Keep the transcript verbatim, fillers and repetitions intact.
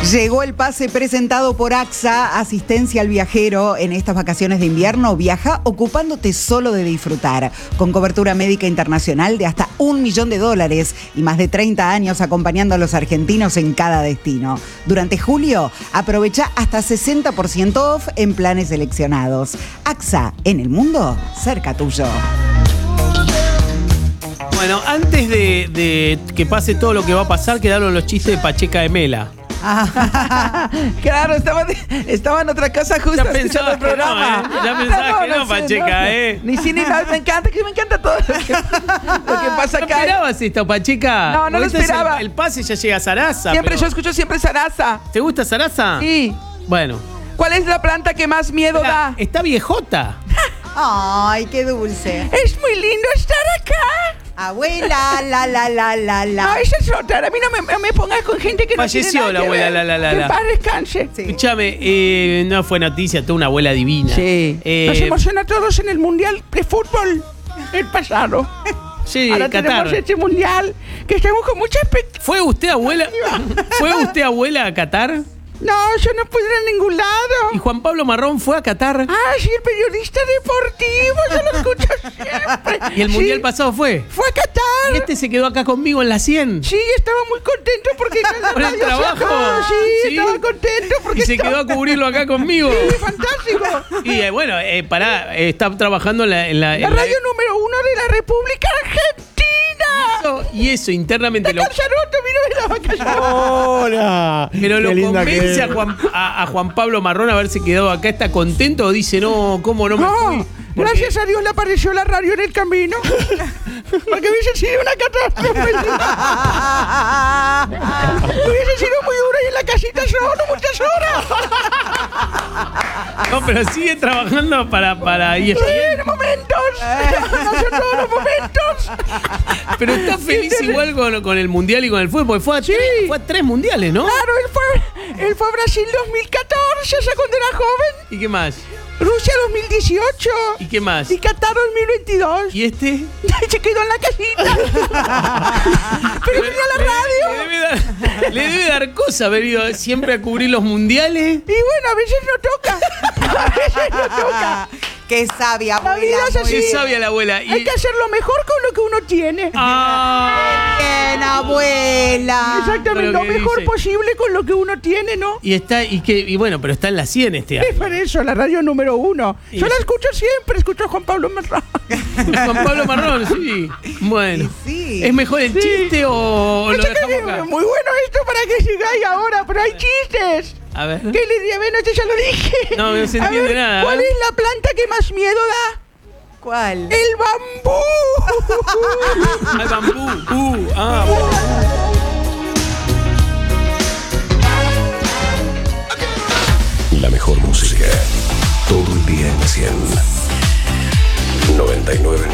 Llegó el pase presentado por AXA, asistencia al viajero en estas vacaciones de invierno. Viaja ocupándote solo de disfrutar, con cobertura médica internacional de hasta un millón de dólares y más de treinta años acompañando a los argentinos en cada destino. Durante julio, aprovecha hasta sesenta por ciento off en planes seleccionados. AXA, en el mundo, cerca tuyo. Bueno, antes de, de que pase todo lo que va a pasar, quedaron los chistes de Pacheca de Mela. Ah, claro, estaba, estaba en otra cosa justo Ya escuchando pensabas el programa. que no, ¿eh? Ya pensabas que no, sé, Pacheca, no. ¿eh? Ni sí ni no, me encanta, que me encanta todo lo que, lo que pasa ¿No acá. esperabas esto, Pacheca? No, no lo Porque este es esperaba. El, el pase ya llega a Sarasa. Siempre pero- yo escucho siempre Sarasa. ¿Te gusta Sarasa? Sí. Bueno. ¿Cuál es la planta que más miedo Mira, da? está viejota. Ay, qué dulce. Es muy lindo estar acá. Abuela, la, la, la, la, No, la. esa es otra. A mí no me, no me pongas con gente que no Falleció tiene nada la que abuela, ver. la, la, la, Que la. en paz descanse. Sí. Escúchame, eh, no fue noticia, toda una abuela divina. Sí. Eh, Nos emociona a todos en el Mundial de Fútbol. El pasado. sí, Ahora tenemos Qatar. este Mundial que estamos con mucha expectativa. ¿Fue usted abuela? ¿Fue usted abuela a Qatar? No, yo no pude ir a ningún lado. ¿Y Juan Pablo Marrón fue a Qatar? Ah, sí, el periodista deportivo, yo lo escucho siempre. ¿Y el mundial Sí, pasado fue? Fue a Qatar. ¿Y este se quedó acá conmigo en la cien? Sí, estaba muy contento porque en la ¿Por el radio se trabajo? acabó. Sí, Sí. estaba contento porque ¿Y se estaba- quedó a cubrirlo acá conmigo? Sí, fantástico. Y eh, bueno, eh, pará, eh, está trabajando en la... En la, en La la- radio número uno de la República Argentina. Eso- y eso internamente lo... Casaroto, vino de la vacación. ¡Hola! Pero lo Qué linda que convence es. a Juan, a, a Juan Pablo Marrón a haberse quedado acá, ¿está contento o dice, no, cómo no me No, fui? Porque- gracias a Dios le apareció la radio en el camino. Porque hubiese sido una catástrofe. Hubiese sido muy duro y en la casita solo muchas horas. No, pero sigue trabajando para, para E S Sí, P N. en momentos. No son todos los momentos. Pero está feliz igual con, con el mundial y con el fútbol, porque fue a, Sí. tres, fue a tres mundiales, ¿no? Claro, él fue, él fue a Brasil dos mil catorce, o sea, cuando era joven. ¿Y qué más? Rusia dos mil dieciocho. ¿Y qué más? Y Qatar dos mil veintidós. ¿Y este? Se quedó en la casita. Pero vino a la Le- radio. Le debe, dar, le debe dar cosa haber ido siempre a cubrir los mundiales. Y bueno, a veces no toca. A veces no toca. Qué sabia, La vida abuela. es muy así. Qué sabia la abuela. Y- Hay que hacer lo mejor con lo que uno tiene. Ah. bien, abuela. Exactamente, Lo lo que mejor dice. posible con lo que uno tiene, ¿no? Y está, y que, y bueno, pero está en la cien este Es año. por eso, la radio número uno. Y Yo la eso. escucho siempre, escucho a Juan Pablo Marrón. Juan Pablo Marrón, sí. Bueno. Sí. ¿Es mejor el Sí. chiste o lo Esto que dejamos digo, acá? muy bueno esto para que sigáis ahora, pero hay chistes. A ver. ¿Qué le di? A ver, no, esto ya lo dije. No, no se A entiende ver, nada, ¿cuál ¿eh? es la planta que más miedo da? ¿Cuál? El bambú. Al bambú. Uh, ah, La mejor música. Todo el día en la cien. noventa y nueve